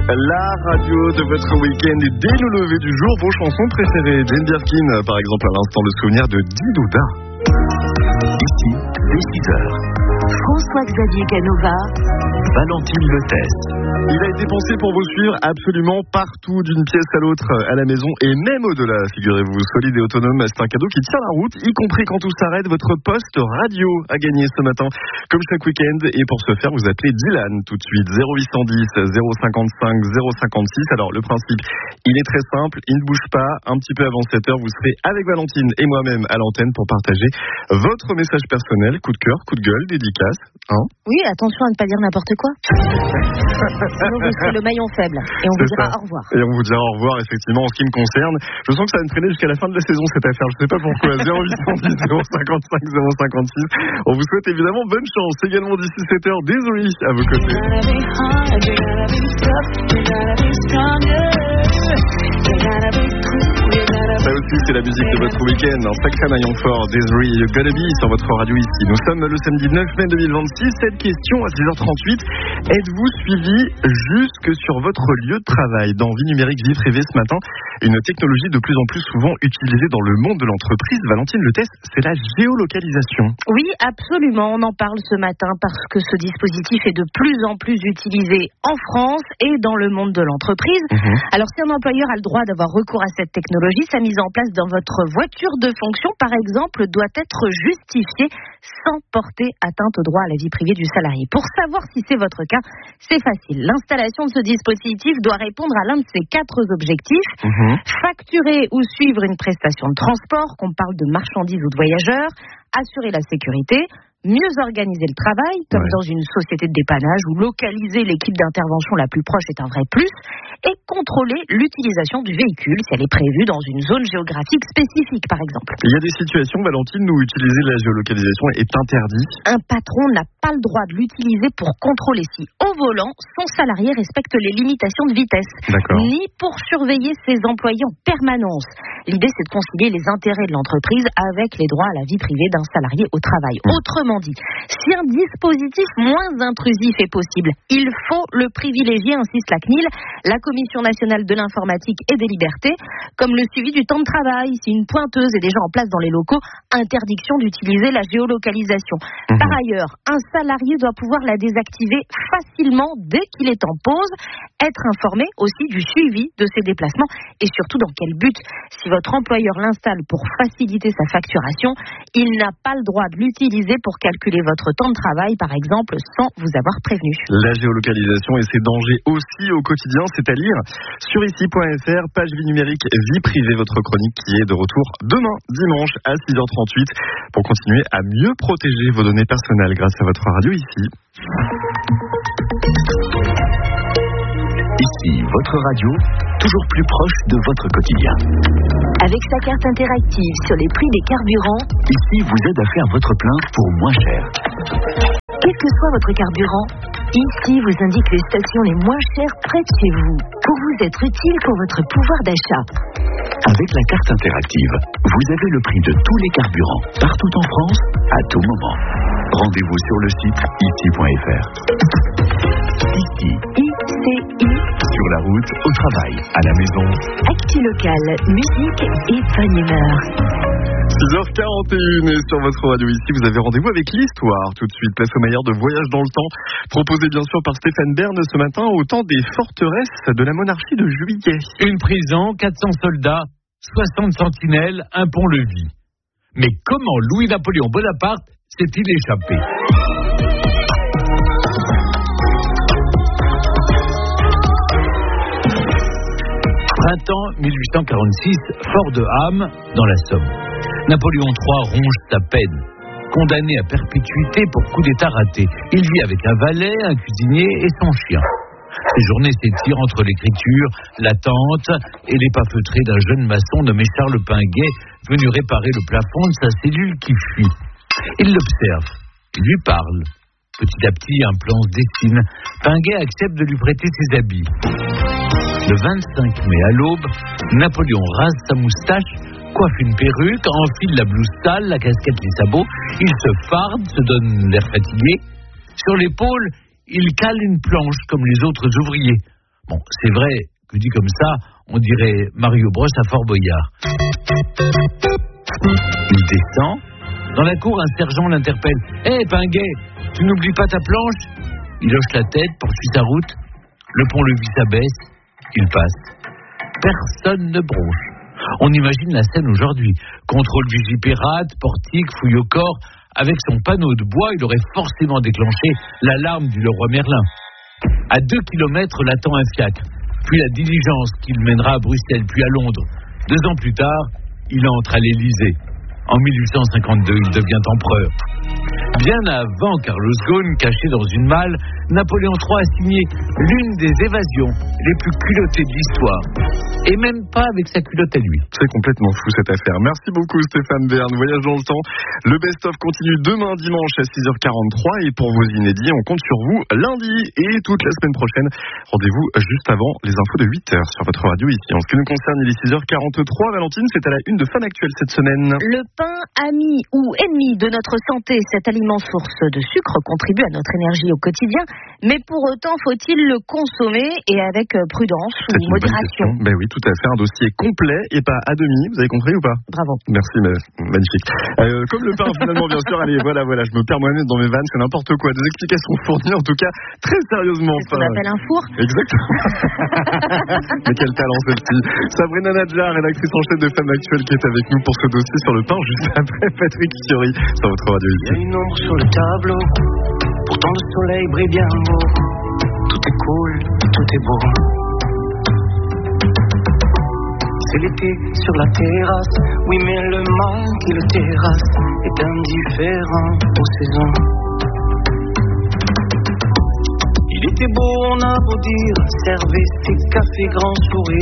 La radio de votre week-end et dès le lever du jour, vos chansons préférées. Jane Birkin, par exemple, à l'instant, le souvenir de Didouda. Ici, dès 6h. François-Xavier Canova, Valentine Lethès. Il a été pensé pour vous suivre absolument partout, d'une pièce à l'autre, à la maison et même au-delà, figurez-vous. Solide et autonome, c'est un cadeau qui tient la route, y compris quand tout s'arrête. Votre poste radio a gagné ce matin, comme chaque week-end. Et pour ce faire, vous appelez Dylan tout de suite. 0810 055 056. Alors, le principe, il est très simple. Il ne bouge pas. Un petit peu avant 7h, vous serez avec Valentine et moi-même à l'antenne pour partager votre message personnel, coup de cœur, coup de gueule, dédicace. Hein? Oui, attention à ne pas dire n'importe quoi. Sinon, vous serez le maillon faible. Et on vous dira au revoir. Et on vous dira au revoir, effectivement, en ce qui me concerne. Je sens que ça va me traîner jusqu'à la fin de la saison, cette affaire. Je ne sais pas pourquoi. 0810 055 056. On vous souhaite évidemment bonne chance. Également d'ici 7h, désolé à vos côtés. Ça aussi, c'est la musique de votre week-end. Un sacré maillon fort. Desiree, you gotta be sur votre radio ici. Nous sommes le samedi 9 mai 2026. Cette question à 6h38. Êtes-vous suivi jusque sur votre lieu de travail? Dans Vie numérique, vie privée ce matin, une technologie de plus en plus souvent utilisée dans le monde de l'entreprise. Valentine Lethès, c'est la géolocalisation. Oui, absolument. On en parle ce matin parce que ce dispositif est de plus en plus utilisé en France et dans le monde de l'entreprise. Alors, si un employeur a le droit d'avoir recours à cette technologie, sa mise en place dans votre voiture de fonction, par exemple, doit être justifiée sans porter atteinte au droit à la vie privée du salarié. Pour savoir si c'est votre cas, c'est facile. L'installation de ce dispositif doit répondre à l'un de ces 4 objectifs. Facturer ou suivre une prestation de transport, qu'on parle de marchandises ou de voyageurs, assurer la sécurité, mieux organiser le travail, comme dans une société de dépannage où localiser l'équipe d'intervention la plus proche est un vrai plus, et contrôler l'utilisation du véhicule si elle est prévue dans une zone géographique spécifique, par exemple. Il y a des situations, Valentine, où utiliser la géolocalisation est interdit. Un patron n'a pas le droit de l'utiliser pour contrôler si, au volant, son salarié respecte les limitations de vitesse, ni pour surveiller ses employés en permanence. L'idée, c'est de concilier les intérêts de l'entreprise avec les droits à la vie privée d'un salarié au travail. Autrement dit, si un dispositif moins intrusif est possible, il faut le privilégier, insiste la CNIL, la Commission nationale de l'informatique et des libertés, comme le suivi du temps de travail. Si une pointeuse est déjà en place dans les locaux, interdiction d'utiliser la géolocalisation. Par ailleurs, un salarié doit pouvoir la désactiver facilement dès qu'il est en pause, être informé aussi du suivi de ses déplacements et surtout dans quel but. Si votre employeur l'installe pour faciliter sa facturation, il n'a pas le droit de l'utiliser pour calculer votre temps de travail, par exemple, sans vous avoir prévenu. La géolocalisation et ses dangers aussi au quotidien, c'est à lire sur ici.fr, page vie numérique, vie privée, votre chronique qui est de retour demain, dimanche, à 6h38, pour continuer à mieux protéger vos données personnelles grâce à votre radio ici. Ici, votre radio, toujours plus proche de votre quotidien. Avec sa carte interactive sur les prix des carburants, Ici vous aide à faire votre plein pour moins cher. quel que soit votre carburant, Ici vous indique les stations les moins chères près de chez vous, pour vous être utile pour votre pouvoir d'achat. Avec la carte interactive, vous avez le prix de tous les carburants, partout en France, à tout moment. Rendez-vous sur le site ici.fr. Ici. ICI. Sur la route, au travail, à la maison. Actu locale, musique et bonne humeur. 6h41 et sur votre radio ici, vous avez rendez-vous avec l'histoire. Tout de suite, place au meilleur de Voyage dans le temps, proposé bien sûr par Stéphane Bern ce matin au temps des forteresses de la monarchie de Juillet. Une prison, 400 soldats, 60 sentinelles, un pont-levis. Mais comment Louis-Napoléon Bonaparte s'est-il échappé ? Printemps 1846, Fort de Ham, dans la Somme. Napoléon III ronge sa peine. Condamné à perpétuité pour coup d'État raté. Il vit avec un valet, un cuisinier et son chien. Ses journées s'étirent entre l'écriture, la tente et les pas feutrés d'un jeune maçon nommé Charles Pinguet, venu réparer le plafond de sa cellule qui fuit. Il l'observe, lui parle. Petit à petit, un plan se dessine. Pinguet accepte de lui prêter ses habits. Le 25 mai à l'aube, Napoléon rase sa moustache, coiffe une perruque, enfile la blouse sale, la casquette, les sabots. Il se farde, se donne l'air fatigué. Sur l'épaule, il cale une planche comme les autres ouvriers. Bon, c'est vrai que dit comme ça, on dirait Mario Bros à Fort Boyard. Il descend. Dans la cour, un sergent l'interpelle. « Hé, Pinguet, tu n'oublies pas ta planche ?» Il hoche la tête, poursuit sa route. Le pont-levis s'abaisse. Il passe. Personne ne bronche. On imagine la scène aujourd'hui. Contrôle du J-Pirate, portique, fouille au corps. Avec son panneau de bois, il aurait forcément déclenché l'alarme du Leroy Merlin. À 2 kilomètres, l'attend un fiacre. Puis la diligence qui le mènera à Bruxelles, puis à Londres. 2 ans plus tard, il entre à l'Élysée. En 1852, il devient empereur. Bien avant Carlos Ghosn, caché dans une malle, Napoléon III a signé l'une des évasions les plus culottées de l'histoire. Et même pas avec sa culotte à lui. C'est complètement fou cette affaire. Merci beaucoup Stéphane Bern. Voyage dans le temps. Le best-of continue demain dimanche à 6h43. Et pour vos inédits, on compte sur vous lundi et toute la semaine prochaine. Rendez-vous juste avant les infos de 8h sur votre radio ici. En ce qui nous concerne, il est 6h43. Valentine, c'est à la une de Fun Actuel cette semaine. Le pain, ami ou ennemi de notre santé, cet aliment source de sucre contribue à notre énergie au quotidien. Mais pour autant, faut-il le consommer et avec prudence ou modération? Ben oui, tout à fait. Un dossier complet et pas à demi. Vous avez compris ou pas? Bravo. Merci, magnifique. Comme le pain, finalement, bien sûr. Allez, voilà, je me perds moi-même dans mes vannes. C'est n'importe quoi. Des explications fournies, en tout cas, très sérieusement. C'est ce qu'on appelle un four. Exactement. Mais quel talent, celle-ci. Sabrina Nadjar, rédactrice en chef de Femme Actuelle, qui est avec nous pour ce dossier sur le pain, juste après Patrick Fiori sur votre radio ici. Il y a une ombre sur le tableau, pourtant le soleil brille bien haut. Tout est cool, tout est beau. C'est l'été sur la terrasse, oui mais le mal qui le terrasse est indifférent aux saisons. Il était beau, on a beau dire, servez ces cafés grands sourires.